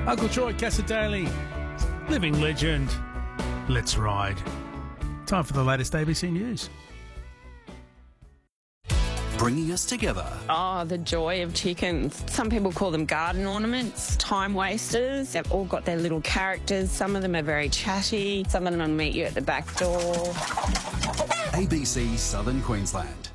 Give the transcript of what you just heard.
Uncle Troy Casadale, living legend. Let's ride. Time for the latest ABC News. Bringing us together. Oh, the joy of chickens. Some people call them garden ornaments, time wasters. They've all got their little characters. Some of them are very chatty. Some of them will meet you at the back door. ABC Southern Queensland.